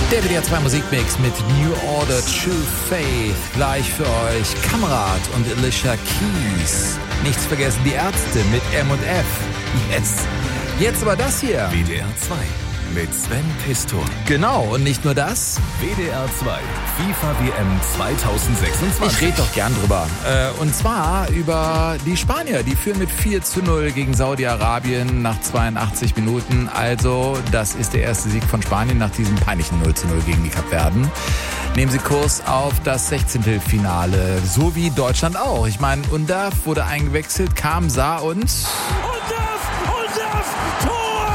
Der WDR 2 Musikmix mit New Order, True Faith. Gleich für euch Kamerad und Alicia Keys. Nichts vergessen, die Ärzte mit M&F. Yes. Jetzt aber das hier. WDR 2 mit Sven Pistor. Genau, und nicht nur das. WDR 2 FIFA WM 2026. Ich rede doch gern drüber. Und zwar über die Spanier. Die führen mit 4:0 gegen Saudi-Arabien nach 82 Minuten. Also, das ist der erste Sieg von Spanien nach diesem peinlichen 0:0 gegen die Kapverden. Nehmen sie Kurs auf das 16. Finale. So wie Deutschland auch. Ich meine, Undav wurde eingewechselt, kam, sah und... Undav! Tor!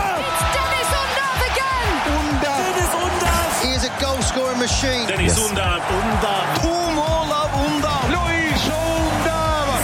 He is a goal-scoring machine. Dennis Undav. Luis Undav.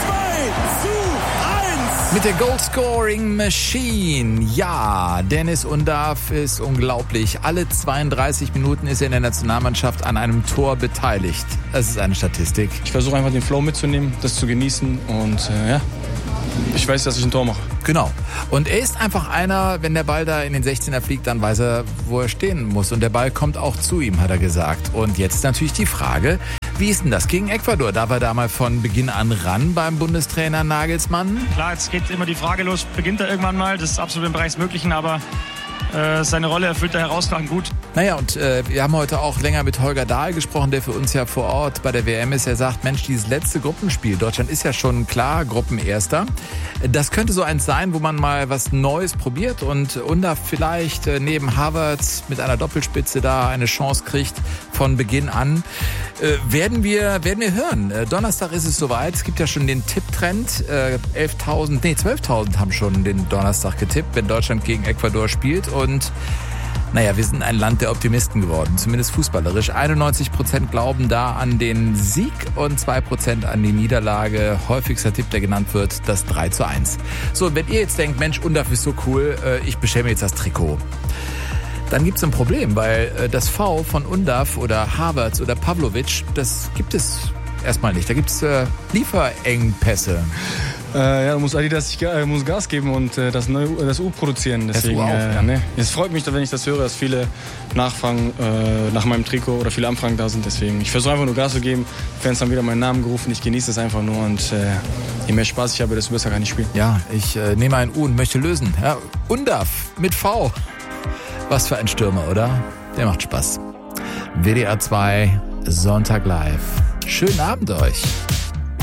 2:1. Mit der Goal-Scoring Machine. Ja, Dennis Undav ist unglaublich. Alle 32 Minuten ist er in der Nationalmannschaft an einem Tor beteiligt. Das ist eine Statistik. Ich versuche einfach den Flow mitzunehmen, das zu genießen und ich weiß, dass ich ein Tor mache. Genau. Und er ist einfach einer, wenn der Ball da in den 16er fliegt, dann weiß er, wo er stehen muss. Und der Ball kommt auch zu ihm, hat er gesagt. Und jetzt ist natürlich die Frage, wie ist denn das gegen Ecuador? Da war da mal von Beginn an ran beim Bundestrainer Nagelsmann. Klar, jetzt geht immer die Frage los, beginnt er irgendwann mal? Das ist absolut im Bereich des Möglichen, aber seine Rolle erfüllt er herausragend gut. Naja, und wir haben heute auch länger mit Holger Dahl gesprochen, der für uns ja vor Ort bei der WM ist. Er sagt, Mensch, dieses letzte Gruppenspiel, Deutschland ist ja schon klar Gruppenerster. Das könnte so eins sein, wo man mal was Neues probiert und Undav vielleicht neben Havertz mit einer Doppelspitze da eine Chance kriegt von Beginn an. Werden wir hören. Donnerstag ist es soweit. Es gibt ja schon den Tipptrend. 12.000 haben schon den Donnerstag getippt, wenn Deutschland gegen Ecuador spielt. Und naja, wir sind ein Land der Optimisten geworden, zumindest fußballerisch. 91% glauben da an den Sieg und 2% an die Niederlage. Häufigster Tipp, der genannt wird, das 3:1. So, und wenn ihr jetzt denkt, Mensch, Undav ist so cool, ich bestelle mir jetzt das Trikot. Dann gibt es ein Problem, weil das V von Undav oder Havertz oder Pavlovic, das gibt es erstmal nicht. Da gibt es Lieferengpässe. Da muss Adidas muss Gas geben und das U produzieren. Deswegen, das U auch, ja. Es freut mich, wenn ich das höre, dass viele nachfragen nach meinem Trikot oder viele Anfragen da sind. Deswegen, ich versuche einfach nur Gas zu geben. Die Fans haben wieder meinen Namen gerufen. Ich genieße es einfach nur und je mehr Spaß ich habe, desto besser kann ich spielen. Ja, ich nehme ein U und möchte lösen. Ja, Undav mit V. Was für ein Stürmer, oder? Der macht Spaß. WDR 2 Sonntag live. Schönen Abend euch.